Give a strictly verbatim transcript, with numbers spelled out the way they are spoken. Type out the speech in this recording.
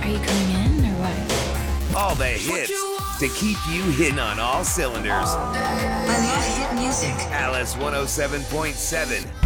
Are you coming in or what? All the hits to keep you hitting on all cylinders. I love hit music. Alice one oh seven point seven.